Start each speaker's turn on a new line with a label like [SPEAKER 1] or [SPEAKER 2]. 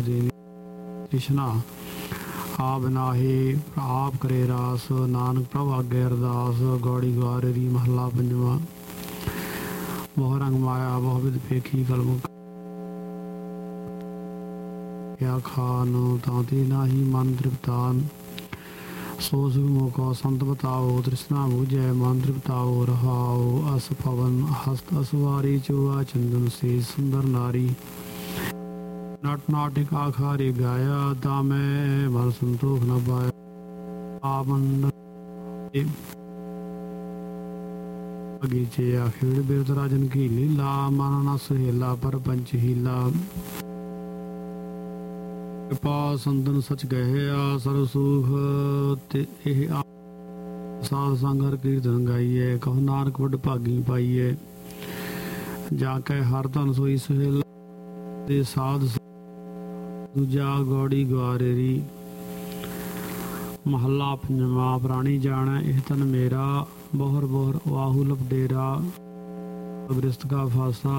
[SPEAKER 1] ਦੇਵੀ ਤ੍ਰਿਸ਼ਨਾ ਆਪ ਨਾਹੀ ਆਪ ਕਰੇ ਰਾਸ ਨਾਨਕ ਪ੍ਰਭ ਆਗੇ ਅਰਦਾਸ ਗੌੜੀ ਗਵਾਰੇਰੀ ਮਹੱਲਾ ਪੰਜਵਾਂ। ਬਹੁ ਰੰਗ ਮਾਇਆ ਬਹੁ ਵਿਦ ਪੇਖੀ ਕਲਮ ਕਿਆ ਖਾਨ ਤਾਂਤੀ ਨਾਹੀ ਮਨ ਤ੍ਰਿਪਤਾਨ ਸੋ ਸੁਖਮੋ ਕੋ ਸੰਤ ਬਤਾਓ ਤ੍ਰਿਸ਼ਨਾ ਬੂਝੈ ਮਨ ਤ੍ਰਿਪਤਾਓ ਰਹਾਓ ਅਸ ਪਵਨ ਹਸਤ ਅਸਵਾਰੀ ਚੂਆ ਚੰਦਨ ਸੇ ਸੁੰਦਰ ਨਾਰੀ ਨਟ ਨਾਟਿਕ ਆਖਾਰੀ ਗਾਇਆ ਤਾਂ ਮੈਂ ਮਨ ਸੰਤੋਖ ਨ ਪਾਇਆ ਆਮੰਡ ਬਗੀਚੇ ਆਖਿੜ ਬਿਰਤ ਰਾਜਨ ਕੀ ਲੀਲਾ ਮਨ ਨ ਸੁਹੇਲਾ ਪਰ ਪੰਚ ਹੀਲਾ ਕਿਰਪਾ ਸੰਤਨ ਸਚ ਗਏ ਆ ਸਰਬ ਸੁਖ ਤੇ ਇਹ ਸਾਧ ਸੰਗਰ ਕੀਰਤਨ ਗਾਈਏ ਕਹੋ ਨਾਨਕ ਵੱਡ ਭਾਗੀ ਪਾਈਏ ਜਾ ਕੇ ਹਰ ਧਨ ਸੋਈ ਸੁਹੇਲਾ ਤੇ ਸਾਧ ਦੂਜਾ ਗੌੜੀ ਗਵਾਰੇਰੀ ਮਹੱਲਾ ਪੰਜਵਾਂ। ਪ੍ਰਾਣੀ ਜਾਣੈ ਇਹ ਤਨ ਮੇਰਾ ਬਹੁਰ ਬਹੁਰ ਵਾਹੂ ਲਪਡੇਰਾ ਬ੍ਰਿਸਤ ਕਾ ਫਾਸਾ